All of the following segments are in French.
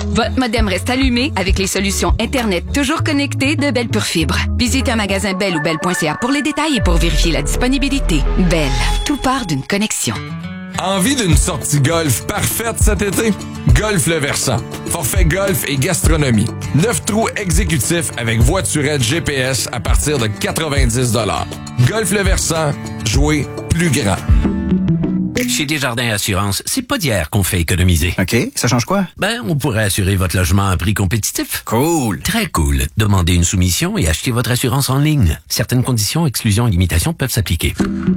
Votre modem reste allumé avec les solutions Internet toujours connectées de Bell PureFibre. Visitez un magasin Bell ou Bell.ca pour les détails et pour vérifier la disponibilité. Bell, tout part d'une connexion. Envie d'une sortie golf parfaite cet été? Golf Le Versant. Forfait golf et gastronomie. 9 trous exécutifs avec voiturette GPS à partir de 90 $. Golf Le Versant. Jouer plus grand. Chez Desjardins Assurance, c'est pas d'hier qu'on fait économiser. OK, ça change quoi? On pourrait assurer votre logement à un prix compétitif. Cool. Très cool. Demandez une soumission et achetez votre assurance en ligne. Certaines conditions, exclusions et limitations peuvent s'appliquer.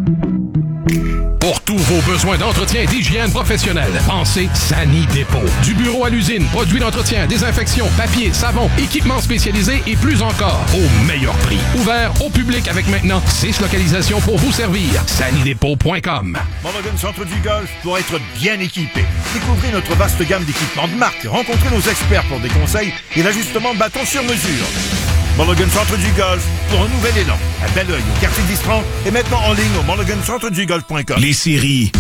Pour tous vos besoins d'entretien et d'hygiène professionnelle, pensez Sani Dépôt. Du bureau à l'usine, produits d'entretien, désinfection, papier, savon, équipements spécialisés et plus encore, au meilleur prix. Ouvert au public avec maintenant 6 localisations pour vous servir. sanidépôt.com. Mulligan Centre du Golf doit être bien équipé. Découvrez notre vaste gamme d'équipements de marque. Rencontrez nos experts pour des conseils et l'ajustement de bâton sur mesure. Mulligan Centre du Golf pour un nouvel élan. À Belleuil, au quartier d'Istran et maintenant en ligne au mulligancentredugolf.com. Les séries,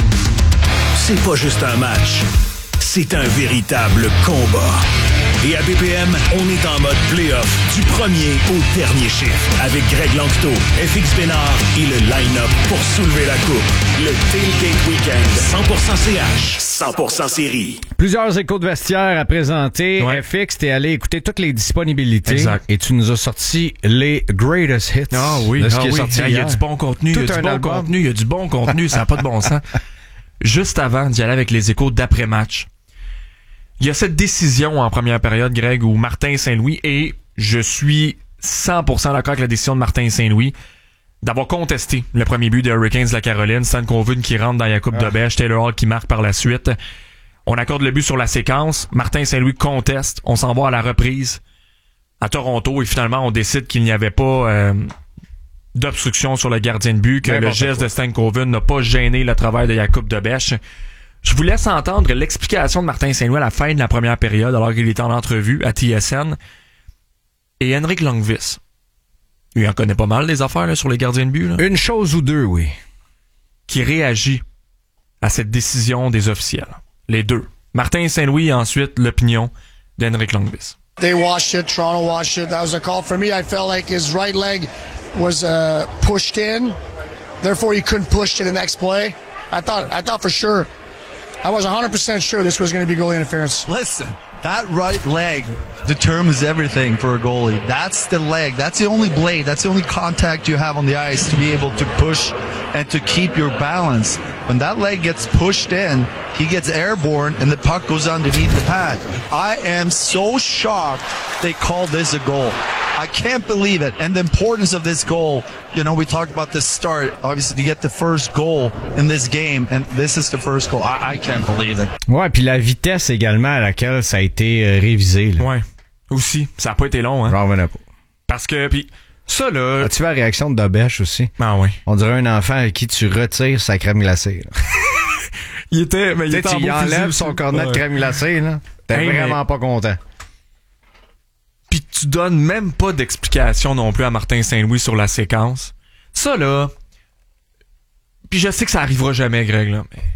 c'est pas juste un match, c'est un véritable combat. Et à BPM, on est en mode play-off du premier au dernier chiffre avec Greg Lanctot, FX Bénard et le line-up pour soulever la coupe. Le Tailgate Weekend, 100% CH, 100% série. Plusieurs échos de vestiaire à présenter. Ouais. FX, t'es allé écouter toutes les disponibilités. Exact. Et tu nous as sorti les greatest hits. Ah oui, de ce qui est sorti il y a hier. du bon contenu, Tout il y a un du bon album. contenu, il y a du bon contenu, ça n'a pas de bon sens. Juste avant d'y aller avec les échos d'après-match, il y a cette décision en première période, Greg, où Martin Saint-Louis, et je suis 100% d'accord avec la décision de Martin Saint-Louis, d'avoir contesté le premier but des Hurricanes de la Caroline, Stan Kovun qui rentre dans la coupe de bêche, Taylor Hall qui marque par la suite. On accorde le but sur la séquence, Martin Saint-Louis conteste, on s'en va à la reprise à Toronto et finalement on décide qu'il n'y avait pas d'obstruction sur le gardien de but, que le geste de Stan Kovun n'a pas gêné le travail de Jakub de Bêche. Je vous laisse entendre l'explication de Martin Saint-Louis à la fin de la première période, alors qu'il était en entrevue à TSN. Et Henrik Lundqvist, lui en connaît pas mal des affaires là, sur les gardiens de but. Là, Une chose ou deux, oui. qui réagit à cette décision des officiels. Les deux. Martin Saint-Louis et ensuite l'opinion d'Henrik Lundqvist. They washed it. Toronto washed it. That was a call. For me, I felt like his right leg was pushed in. Therefore, he couldn't push to the next play. I thought for sure. I was 100% sure this was going to be goalie interference. Listen, that right leg determines everything for a goalie. That's the leg. That's the only blade. That's the only contact you have on the ice to be able to push and to keep your balance. When that leg gets pushed in, he gets airborne and the puck goes underneath the pad. I am so shocked they called this a goal. I can't believe it. And the importance of this goal, you know, we talked about the start, obviously, to get the first goal in this game, and this is the first goal. I can't believe it. Ouais, puis la vitesse également à laquelle ça a été révisé. Là. Ouais. Aussi. Ça a pas été long, hein. J'en revenais pas. Parce que, puis ça, là... As-tu vu la réaction de Dobèche aussi? Ah oui. On dirait un enfant à qui tu retires sa crème glacée. il était en il enlève son cornet de crème glacée, là. T'es vraiment pas content. Puis tu donnes même pas d'explication non plus à Martin Saint-Louis sur la séquence. Ça, là... Puis je sais que ça arrivera jamais, Greg, là, mais...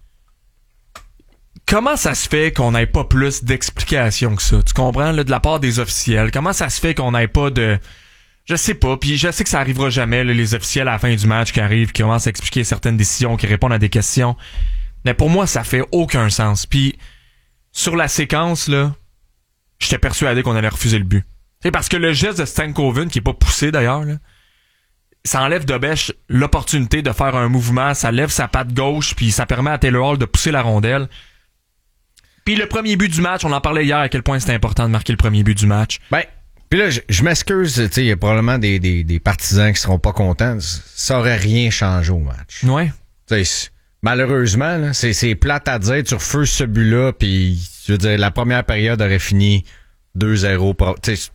Comment ça se fait qu'on n'ait pas plus d'explications que ça? Tu comprends, là, de la part des officiels? Comment ça se fait qu'on n'ait pas de... Je sais pas, puis je sais que ça arrivera jamais, là, les officiels à la fin du match qui arrivent, qui commencent à expliquer certaines décisions, qui répondent à des questions. Mais pour moi, ça fait aucun sens. Puis, sur la séquence, là, j'étais persuadé qu'on allait refuser le but. C'est parce que le geste de Stan Kovun, qui est pas poussé d'ailleurs, là, ça enlève de Bêche l'opportunité de faire un mouvement, ça lève sa patte gauche, puis ça permet à Taylor Hall de pousser la rondelle. Puis le premier but du match, on en parlait hier à quel point c'était important de marquer le premier but du match. Ben, puis là, je m'excuse, tu sais, il y a probablement des partisans qui seront pas contents. Ça aurait rien changé au match. Ouais. Tu sais, malheureusement, là, c'est plate à dire, tu refuses ce but-là, puis je veux dire, la première période aurait fini 2-0.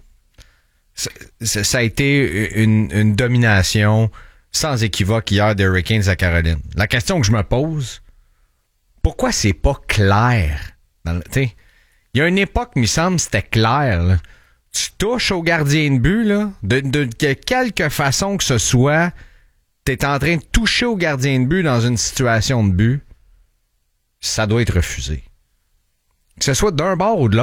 Ça a été une domination sans équivoque hier des Hurricanes à Caroline. La question que je me pose, pourquoi c'est pas clair? Il y a une époque, il me semble, c'était clair. Là. Tu touches au gardien de but, là, de quelque façon que ce soit, t'es en train de toucher au gardien de but dans une situation de but, ça doit être refusé. Que ce soit d'un bord ou de l'autre.